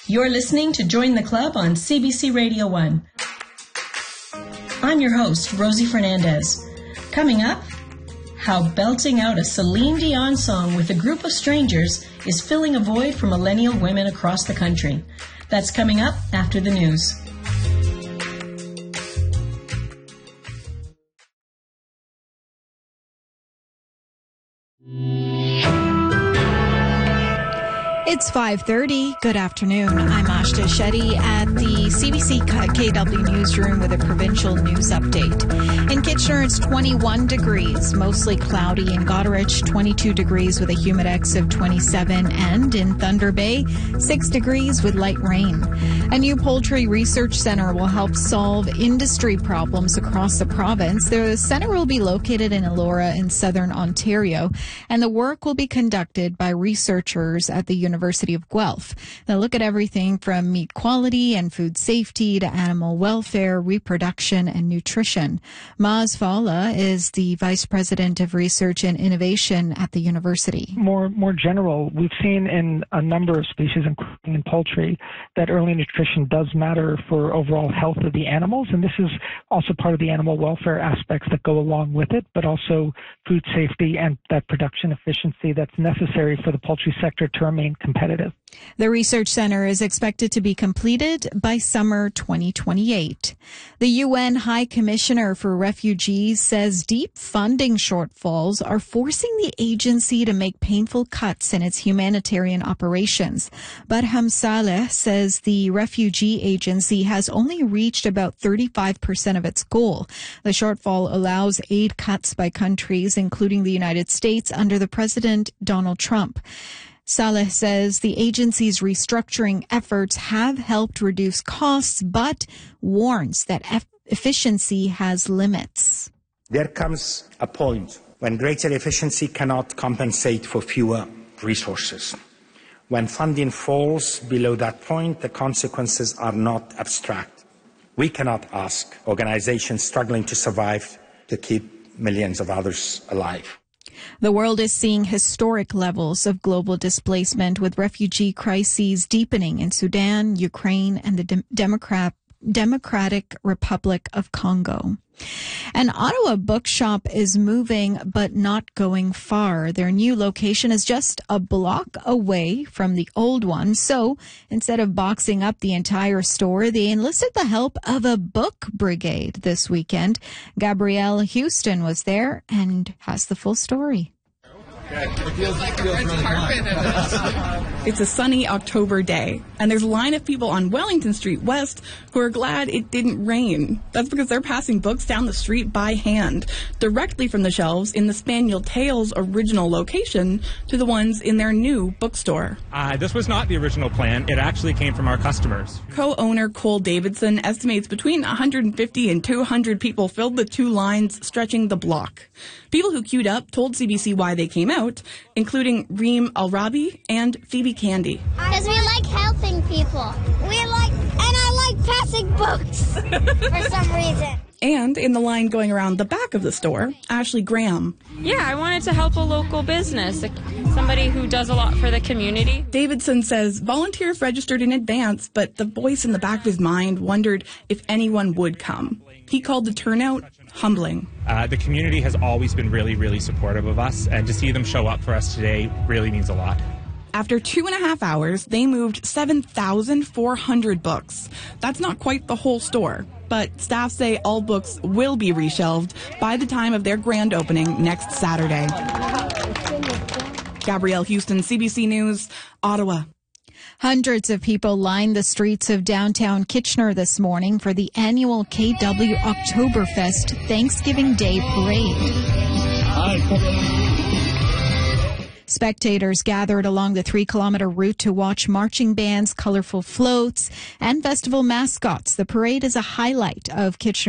You're listening to Join the Club on CBC Radio 1. I'm your host, Rosie Fernandez. Coming up, how belting out a Celine Dion song with a group of strangers is filling a void for millennial women across the country. That's coming up after the news. It's 5:30. Good afternoon. I'm Ashta Shetty at the CBC KW newsroom with a provincial news update. In Kitchener, it's 21 degrees, mostly cloudy. In Goderich, 22 degrees with a humidex of 27. And in Thunder Bay, 6 degrees with light rain. A new poultry research center will help solve industry problems across the province. The center will be located in Elora in southern Ontario, and the work will be conducted by researchers at the University of Guelph. They'll look at everything from meat quality and food safety to animal welfare, reproduction, and nutrition. Maz Fala is the Vice President of Research and Innovation at the university. More general, we've seen in a number of species, including in poultry, that early nutrition does matter for overall health of the animals, and this is also part of the animal welfare aspects that go along with it, but also food safety and that production efficiency that's necessary for the poultry sector to remain competitive. The research center is expected to be completed by summer 2028. The UN High Commissioner for Refugees says deep funding shortfalls are forcing the agency to make painful cuts in its humanitarian operations. Barham Saleh says the refugee agency has only reached about 35% of its goal. The shortfall allows aid cuts by countries, including the United States, under the President Donald Trump. Saleh says the agency's restructuring efforts have helped reduce costs, but warns that efficiency has limits. There comes a point when greater efficiency cannot compensate for fewer resources. When funding falls below that point, the consequences are not abstract. We cannot ask organizations struggling to survive to keep millions of others alive. The world is seeing historic levels of global displacement, with refugee crises deepening in Sudan, Ukraine, and the Democratic Republic of Congo. An Ottawa bookshop is moving, but not going far. Their new location is just a block away from the old one. So instead of boxing up the entire store, they enlisted the help of a book brigade this weekend. Gabrielle Houston was there and has the full story. It's a sunny October day, and there's a line of people on Wellington Street West who are glad it didn't rain. That's because they're passing books down the street by hand, directly from the shelves in the Spaniel Tales original location to the ones in their new bookstore. This was not the original plan. It actually came from our customers. Co-owner Cole Davidson estimates between 150 and 200 people filled the two lines stretching the block. People who queued up told CBC why they came out, including Reem Al-Rabi and Phoebe Candy. Because we like helping people. And I like passing books for some reason. And in the line going around the back of the store, Ashley Graham. Yeah, I wanted to help a local business, somebody who does a lot for the community. Davidson says volunteers registered in advance, but the voice in the back of his mind wondered if anyone would come. He called the turnout humbling. The community has always been really, really supportive of us, and to see them show up for us today really means a lot. After 2.5 hours, they moved 7,400 books. That's not quite the whole store, but staff say all books will be reshelved by the time of their grand opening next Saturday. Gabrielle Houston, CBC News, Ottawa. Hundreds of people lined the streets of downtown Kitchener this morning for the annual KW Oktoberfest Thanksgiving Day Parade. Spectators gathered along the 3-kilometer route to watch marching bands, colorful floats, and festival mascots. The parade is a highlight of Kitchener